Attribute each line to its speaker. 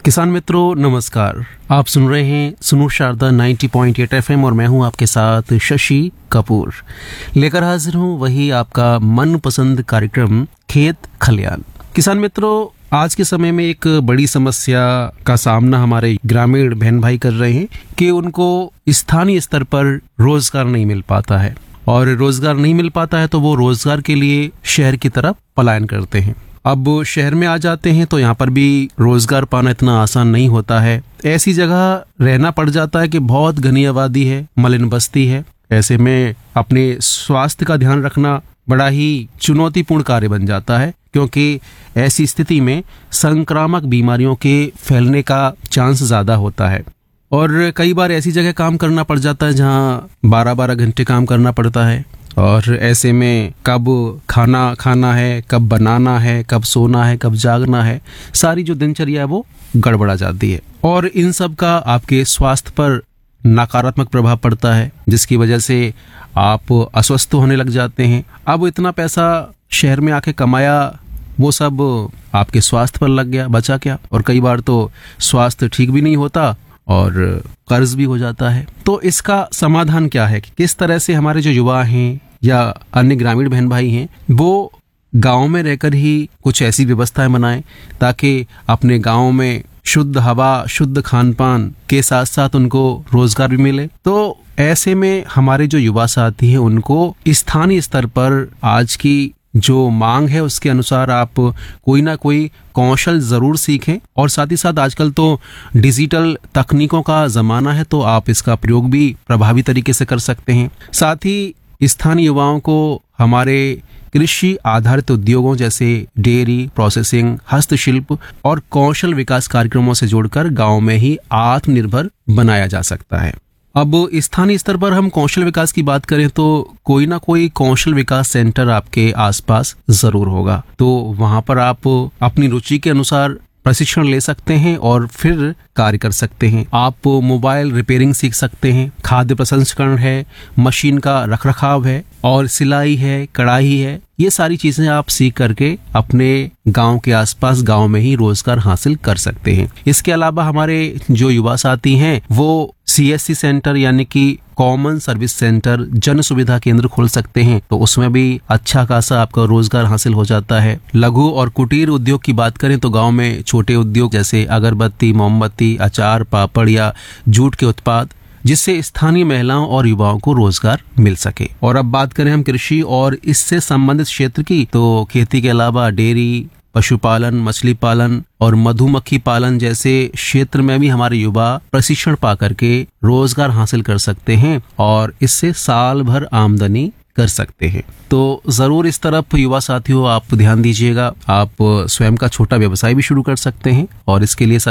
Speaker 1: किसान मित्रों नमस्कार। आप सुन रहे हैं सुनो शारदा 90.8 एफएम और मैं हूं आपके साथ शशि कपूर। लेकर हाजिर हूं वही आपका मनपसंद कार्यक्रम खेत खलियान। किसान मित्रों, आज के समय में एक बड़ी समस्या का सामना हमारे ग्रामीण बहन भाई कर रहे हैं कि उनको स्थानीय स्तर पर रोजगार नहीं मिल पाता है, और रोजगार नहीं मिल पाता है तो वो रोजगार के लिए शहर की तरफ पलायन करते हैं। अब शहर में आ जाते हैं तो यहाँ पर भी रोजगार पाना इतना आसान नहीं होता है। ऐसी जगह रहना पड़ जाता है कि बहुत घनी आबादी है, मलिन बस्ती है। ऐसे में अपने स्वास्थ्य का ध्यान रखना बड़ा ही चुनौतीपूर्ण कार्य बन जाता है, क्योंकि ऐसी स्थिति में संक्रामक बीमारियों के फैलने का चांस ज्यादा होता है। और कई बार ऐसी जगह काम करना पड़ जाता है जहाँ 12-12 घंटे काम करना पड़ता है, और ऐसे में कब खाना खाना है, कब बनाना है, कब सोना है, कब जागना है, सारी जो दिनचर्या है वो गड़बड़ा जाती है। और इन सब का आपके स्वास्थ्य पर नकारात्मक प्रभाव पड़ता है, जिसकी वजह से आप अस्वस्थ होने लग जाते हैं। अब इतना पैसा शहर में आके कमाया, वो सब आपके स्वास्थ्य पर लग गया, बचा क्या? और कई बार तो स्वास्थ्य ठीक भी नहीं होता और कर्ज भी हो जाता है। तो इसका समाधान क्या है कि किस तरह से हमारे जो युवा हैं या अन्य ग्रामीण बहन भाई हैं वो गांव में रहकर ही कुछ ऐसी व्यवस्थाएं बनाएं ताकि अपने गांव में शुद्ध हवा, शुद्ध खान पान के साथ साथ उनको रोजगार भी मिले। तो ऐसे में हमारे जो युवा साथी हैं उनको स्थानीय स्तर पर आज की जो मांग है उसके अनुसार आप कोई ना कोई कौशल जरूर सीखें। और साथ ही साथ आजकल तो डिजिटल तकनीकों का जमाना है, तो आप इसका प्रयोग भी प्रभावी तरीके से कर सकते हैं। साथ ही स्थानीय युवाओं को हमारे कृषि आधारित उद्योगों जैसे डेयरी प्रोसेसिंग, हस्तशिल्प और कौशल विकास कार्यक्रमों से जोड़कर गांव में ही आत्मनिर्भर बनाया जा सकता है। अब स्थानीय स्तर पर हम कौशल विकास की बात करें तो कोई ना कोई कौशल विकास सेंटर आपके आसपास जरूर होगा, तो वहां पर आप अपनी रुचि के अनुसार प्रशिक्षण ले सकते हैं और फिर कार्य कर सकते हैं। आप मोबाइल रिपेयरिंग सीख सकते हैं, खाद्य प्रसंस्करण है, मशीन का रखरखाव है, और सिलाई है, कढ़ाई है। ये सारी चीजें आप सीख करके अपने गांव के आसपास गांव में ही रोजगार हासिल कर सकते हैं। इसके अलावा हमारे जो युवा साथी हैं वो CSC सेंटर यानी कि कॉमन सर्विस सेंटर, जन सुविधा केंद्र खोल सकते हैं, तो उसमें भी अच्छा खासा आपका रोजगार हासिल हो जाता है। लघु और कुटीर उद्योग की बात करें तो गांव में छोटे उद्योग जैसे अगरबत्ती, मोमबत्ती, अचार, पापड़ या जूट के उत्पाद, जिससे स्थानीय महिलाओं और युवाओं को रोजगार मिल सके। और अब बात करें हम कृषि और इससे संबंधित क्षेत्र की, तो खेती के अलावा डेयरी, पशुपालन, मछली पालन और मधुमक्खी पालन जैसे क्षेत्र में भी हमारे युवा प्रशिक्षण पा करके रोजगार हासिल कर सकते हैं और इससे साल भर आमदनी कर सकते हैं। तो जरूर इस तरफ युवा साथियों आप ध्यान दीजिएगा। आप स्वयं का छोटा व्यवसाय भी शुरू कर सकते हैं और इसके लिए